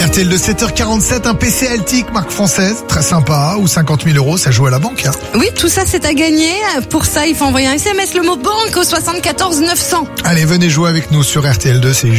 RTL de 7h47, un PC Altic marque française, très sympa, ou 50 000 €, ça joue à la banque. Hein. Oui, tout ça c'est à gagner. Pour ça, il faut envoyer un SMS, le mot banque au 74 900. Allez, venez jouer avec nous sur RTL2, c'est